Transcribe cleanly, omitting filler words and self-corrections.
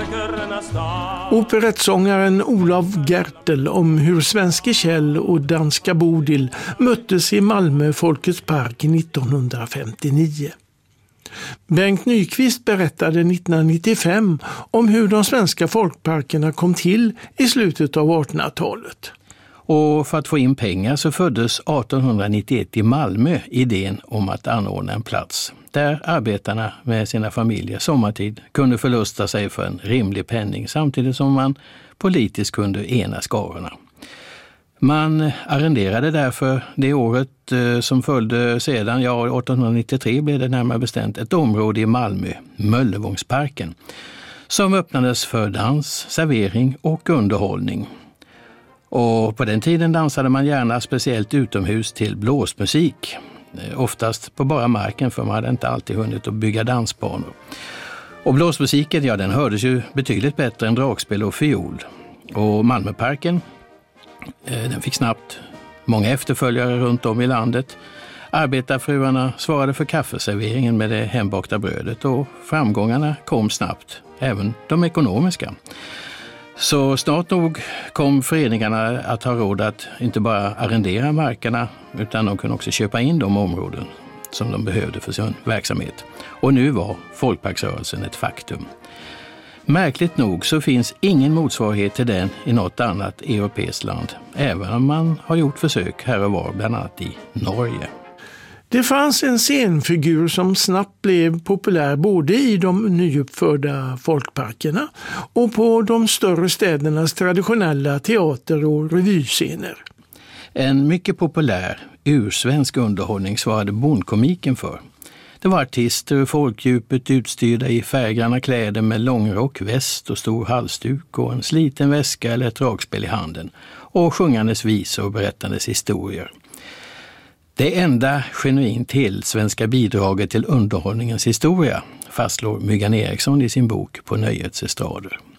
Operettsångaren Olof Gertel om hur svenske Kjell och danska Bodil möttes i Malmö Folkets park 1959. Bengt Nyqvist berättade 1995 om hur de svenska folkparkerna kom till i slutet av 1800-talet. Och för att få in pengar så föddes 1891 i Malmö idén om att anordna en plats där arbetarna med sina familjer sommartid kunde förlusta sig för en rimlig penning samtidigt som man politiskt kunde ena skarorna. Man arrenderade därför det året som följde sedan, 1893 blev det närmare bestämt, ett område i Malmö, Möllevångsparken, som öppnades för dans, servering och underhållning. Och på den tiden dansade man gärna speciellt utomhus till blåsmusik. Oftast på bara marken för man hade inte alltid hunnit att bygga dansbanor. Och blåsmusiken, den hördes ju betydligt bättre än dragspel och fiol. Och Malmöparken, den fick snabbt många efterföljare runt om i landet. Arbetarfruarna svarade för kaffeserveringen med det hembakta brödet och framgångarna kom snabbt, även de ekonomiska. Så snart nog kom föreningarna att ha råd att inte bara arrendera markerna utan de kunde också köpa in de områden som de behövde för sin verksamhet. Och nu var folkparksrörelsen ett faktum. Märkligt nog så finns ingen motsvarighet till den i något annat europeiskt land, även om man har gjort försök här och var, bland annat i Norge. Det fanns en scenfigur som snabbt blev populär både i de nyuppförda folkparkerna och på de större städernas traditionella teater- och revyscener. En mycket populär ursvensk underhållning svarade bondkomiken för. Det var artister ur folkdjupet utstyrda i färggranna kläder med långrock, väst och stor halsduk och en sliten väska eller ett dragspel i handen och sjungandes visor och berättandes historier. Det enda genuint svenska bidraget till underhållningens historia fastslår Myggan Eriksson i sin bok På nöjets estrader.